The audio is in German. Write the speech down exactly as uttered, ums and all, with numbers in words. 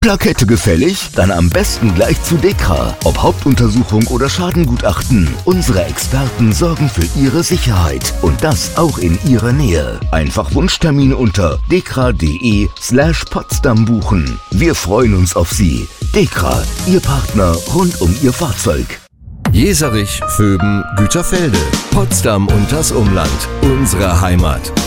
Plakette gefällig? Dann am besten gleich zu Dekra. Ob Hauptuntersuchung oder Schadengutachten, unsere Experten sorgen für Ihre Sicherheit. Und das auch in Ihrer Nähe. Einfach Wunschtermine unter dekra.de slash Potsdam buchen. Wir freuen uns auf Sie. Dekra, Ihr Partner rund um Ihr Fahrzeug. Jeserich, Vöben, Güterfelde, Potsdam und das Umland. Unsere Heimat.